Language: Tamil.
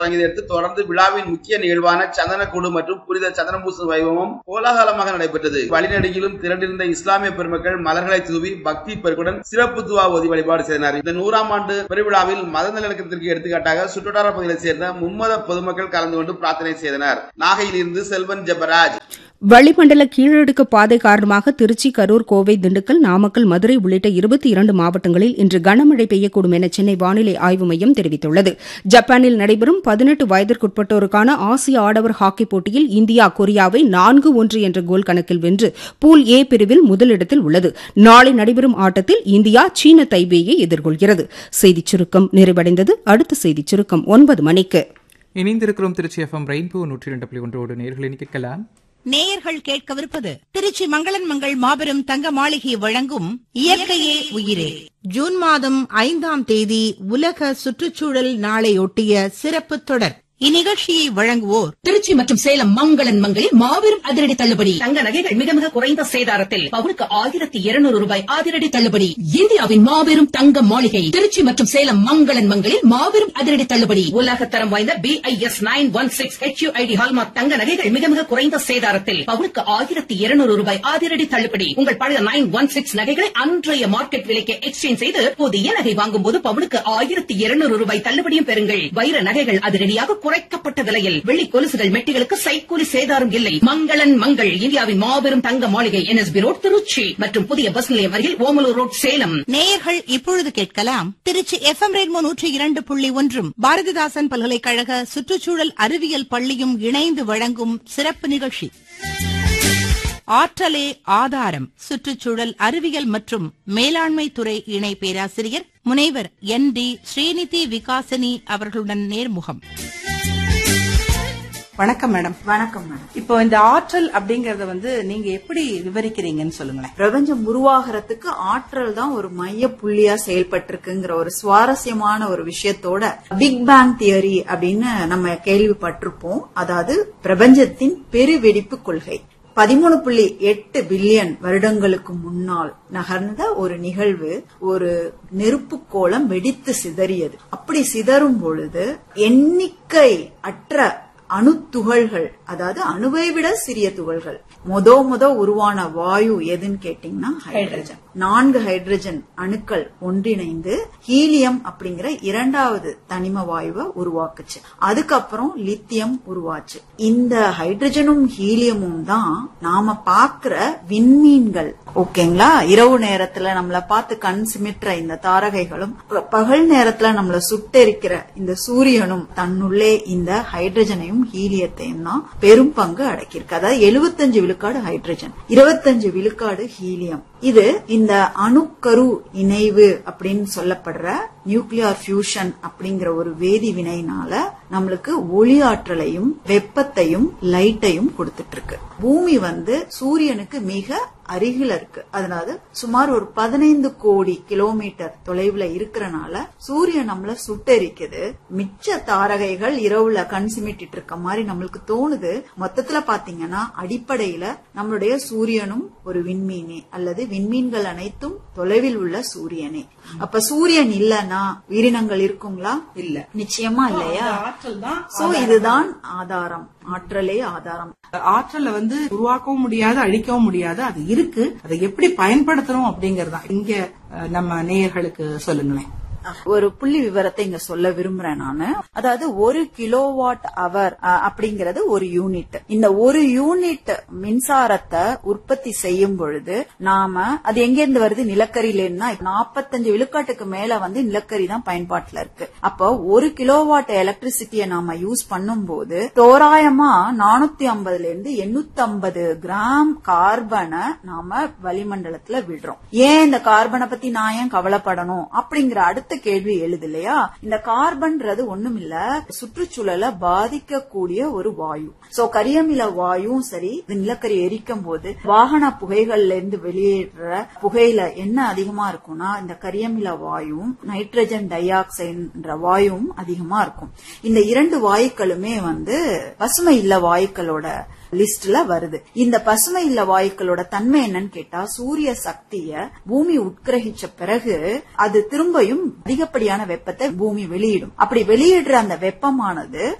தொடங்கியதையடுத்து தொடர்ந்து விழாவின் முக்கிய நிகழ்வான சந்தனக்கூடு மற்றும் புனித சந்தனபூச வைபவம் கோலாகலமாக நடைபெற்றது. வழிநெடுகிலும் திரண்டிருந்த இஸ்லாமிய பெருமக்கள் மலர்களை தூவி பக்தி பெருக்குடன் சிறப்பு துவா ஓதி வழிபாடு செய்தனர். இந்த 100ஆம் ஆண்டு பெருவிழாவில் மத நல்லிணக்கத்திற்கு எடுத்துக்காட்டாக சுற்றுவட்டார பகுதிகளைச் சேர்ந்த மும்மத பொதுமக்கள் கலந்து கொண்டு பிரார்த்தனை செய்தனர். நாகையிலிருந்து செல்வன் ஜெபராஜ். வளிமண்டல கீழடுக்கு பாதை காரணமாக திருச்சி, கரூர், கோவை, திண்டுக்கல், நாமக்கல், மதுரை உள்ளிட்ட 22 மாவட்டங்களில் இன்று கனமழை பெய்யக்கூடும் என சென்னை வானிலை ஆய்வு மையம் தெரிவித்துள்ளது. ஜப்பானில் நடைபெறும் 18 வயதிற்குட்பட்டோருக்கான ஆசிய ஆடவர் ஹாக்கி போட்டியில் இந்தியா கொரியாவை 4-1 என்ற கோல் கணக்கில் வென்று பூல் ஏ பிரிவில் முதலிடத்தில் உள்ளது. நாளை நடைபெறும் ஆட்டத்தில் இந்தியா சீன தைபேயை எதிர்கொள்கிறது. செய்திச் சுருக்கம் நிறைவடைந்தது. அடுத்த செய்திச் சுருக்கம் 9 மணிக்கு. இணைந்திருக்கிறோம் திருச்சி FM ரெயின்போ 102.1 நேயர்களை கேட்கலாம். நேயர்கள் கேட்கவிருப்பது திருச்சி மங்களன் மங்கள் மாபெரும் தங்க மாளிகை வழங்கும் இயற்கையே உயிரே. ஜூன் மாதம் 5ஆம் தேதி உலக சுற்றுச்சூழல் நாளையொட்டிய சிறப்பு தொடர். இந்நிகழ்ச்சியை வழங்குவோர் திருச்சி மற்றும் சேலம் மங்களன் மங்களில் மாபெரும் அதிரடி தள்ளுபடி. தங்க நகைகள் மிக மிக குறைந்த சேதாரத்தில் பவுனுக்கு 1200 ரூபாய் அதிரடி தள்ளுபடி. இந்தியாவின் மாபெரும் தங்க மாளிகை திருச்சி மற்றும் சேலம் மங்களன் மங்களில் மாபெரும் அதிரடி தள்ளுபடி. உலகத்தரம் வாய்ந்த BIS 916 HUID ஹால்மார்க் தங்க நகைகள் மிக மிக குறைந்த சேதாரத்தில் பவுனுக்கு 1200 ரூபாய் அதிரடி தள்ளுபடி. உங்கள் பழைய 916 நகைகளை அன்றைய மார்க்கெட் விலைக்கு எக்ஸ்சேஞ்ச் செய்து புதிய நகை வாங்கும் போது பவுனுக்கு 1200 ரூபாய் தள்ளுபடியும் பெறுங்கள். வைர நகைகள் அதிரடியாக குறைக்கப்பட்ட விலையில். வெள்ளி கொலுசுகள் மெட்டிகளுக்கு சைக்கூலி சேதாரம் இல்லை. மங்களன் மங்கள் இந்தியாவின் மாபெரும் தங்க மாளிகை NSB ரோட் திருச்சி மற்றும் புதிய பஸ் நிலையம் அருகில் ஓமலூர் ரோட் சேலம். நேயர்கள் இப்பொழுது கேட்கலாம் திருச்சி FM ரெயின்போ 102.1 பாரதிதாசன் பல்கலைக்கழக சுற்றுச்சூழல் அறிவியல் பள்ளியும் இணைந்து வழங்கும் சிறப்பு நிகழ்ச்சி ஆற்றலே ஆதாரம். சுற்றுச்சூழல் அறிவியல் மற்றும் மேலாண்மை துறை இணை பேராசிரியர் முனைவர் ND ஸ்ரீநிதி விகாசினி அவர்களுடன் நேர்முகம். வணக்கம் மேடம். வணக்கம் மேடம். இப்போ இந்த ஆற்றல் அப்படிங்கறத நீங்க எப்படி விவரிக்கிறீங்கன்னு சொல்லுங்களேன். பிரபஞ்சம் உருவாகிறதுக்கு ஆற்றல் தான் ஒரு மைய புள்ளியா செயல்பட்டு இருக்குங்கிற ஒரு சுவாரஸ்யமான ஒரு விஷயத்தோட பிக் பேங் தியரி அப்படின்னு நம்ம கேள்விப்பட்டிருப்போம். அதாவது பிரபஞ்சத்தின் பெருவெடிப்பு கொள்கை 13.8 பில்லியன் வருடங்களுக்கு முன்னால் நகர்ந்த ஒரு நிகழ்வு. ஒரு நெருப்பு கோளம் வெடித்து சிதறியது. அப்படி சிதறும் பொழுது எண்ணிக்கை அற்ற அணுத்துகள்கள், அதாவது அணுவை விட சிறிய துகள்கள், முத உருவான வாயு எதுன்னு கேட்டீங்கன்னா ஹைட்ரஜன். 4 ஹைட்ரஜன் அணுக்கள் ஒன்றிணைந்து ஹீலியம் அப்படிங்கிற 2வது தனிம வாயுவை உருவாக்குச்சு. அதுக்கப்புறம் லித்தியம் உருவாச்சு. இந்த ஹைட்ரஜனும் ஹீலியமும் தான் நாம பாக்குற விண்மீன்கள். ஓகேங்களா? இரவு நேரத்துல நம்மள பார்த்து கண் சிமிட்டுற இந்த தாரகைகளும், பகல் நேரத்துல நம்மள சுட்டெரிக்கிற இந்த சூரியனும் தன்னுள்ளே இந்த ஹைட்ரஜனையும் ஹீலியத்தையும் தான் பெரும் பங்கு அடக்கியிருக்கு. அதாவது 75 விழுக்காடு ஹைட்ரஜன், 25 விழுக்காடு ஹீலியம். இது இந்த அணுக்கரு இணைவு அப்படின்னு சொல்லப்படுற நியூக்ளியர் ஃபியூஷன் அப்படிங்கிற ஒரு வேதி வினையினால நம்மளுக்கு ஒளி ஆற்றலையும் வெப்பத்தையும் லைட்டையும் கொடுத்துட்டு இருக்கு. பூமி சூரியனுக்கு மிக அருகில இருக்கு. அதனால சுமார் ஒரு 15 கோடி கிலோமீட்டர் தொலைவுல இருக்கிறனால சூரியன் நம்மள சுட்டெரிக்குது. மிச்ச தாரகைகள் இரவுல கண் சிமிட்டிட்டு இருக்க மாதிரி நம்மளுக்கு தோணுது. மொத்தத்துல பாத்தீங்கன்னா அடிப்படையில நம்மளுடைய சூரியனும் ஒரு விண்மீனே, அல்லது விண்மீன்கள் அனைத்தும் தொலைவில் உள்ள சூரியனே. அப்ப சூரியன் இல்லன்னா உயிரினங்கள் இருக்குங்களா? இல்ல, நிச்சயமா இல்லையா? சோ இதுதான் ஆதாரம். ஆற்றலே ஆதாரம். ஆற்றலை உருவாக்கவும் முடியாது, அழிக்கவும் முடியாது. அது இருக்கு. அதை எப்படி பயன்படுத்துறோம் அப்படிங்கறதா இங்க நம்ம நேயர்களுக்கு சொல்லுங்களேன். ஒரு புள்ளி விவரத்தை இங்க சொல்ல விரும்புறேன் நானு. அதாவது 1 கிலோவாட் அவர் அப்படிங்கறது ஒரு யூனிட். இந்த ஒரு யூனிட் மின்சாரத்தை உற்பத்தி செய்யும் பொழுது நாம அது எங்க இருந்து வருது? நிலக்கரியில. 45 விழுக்காட்டுக்கு மேல நிலக்கரி தான் பயன்பாட்டுல இருக்கு. அப்போ 1 கிலோவாட் எலக்ட்ரிசிட்டியை நாம யூஸ் பண்ணும் போது தோராயமா 450 இருந்து 850 கிராம் கார்பனை நாம வளிமண்டலத்துல விடுறோம். ஏன் இந்த கார்பனை பத்தி நான் ஏன் கவலைப்படணும் அப்படிங்கிற அடுத்த கேள்வி எழுது இல்லையா? இந்த கார்பன்றது ஒண்ணும் இல்ல, சுற்றுச்சூழலை பாதிக்கக்கூடிய ஒரு வாயு. சோ கரியமில வாயும் சரி, நிலக்கரி எரிக்கும் போது வாகன புகைகள்ல இருந்து வெளியேற புகையில என்ன அதிகமா இருக்கும்னா இந்த கரியமில வாயும் நைட்ரஜன் டை ஆக்சைடுன்ற வாயும் அதிகமா இருக்கும். இந்த 2 வாயுக்களுமே பசுமை இல்ல வாயுக்களோட லிஸ்ட்ல வருது. இந்த பசுமை இல்ல வாயுக்களோட தன்மை என்னன்னு கேட்டா, சூரிய சக்திய பூமி உட்கிரகிச்ச பிறகு அது திரும்பியும் அதிகப்படியான வெப்பத்தை பூமி வெளியிடும். அப்படி வெளியிடுற அந்த வெப்பமானது